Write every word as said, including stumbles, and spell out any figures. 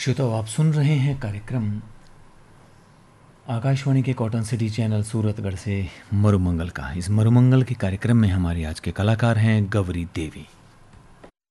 श्रोताओ, आप सुन रहे हैं कार्यक्रम आकाशवाणी के कॉटन सिटी चैनल सूरतगढ़ से मरुमंगल का। इस मरुमंगल के कार्यक्रम में हमारे आज के कलाकार हैं गौरी देवी।